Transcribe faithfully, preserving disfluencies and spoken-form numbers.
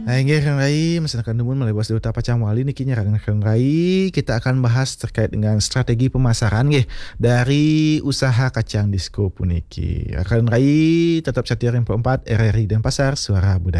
Nah, inggih Kang Rai, masakan nuhun malih Duta Pacang Wali niki nyarangan Kang Rai, kita akan bahas terkait dengan strategi pemasaran nggih, dari usaha kacang disco puniki. Kang Rai tetap setia Rempo empat R R I Denpasar, Suara Budaya.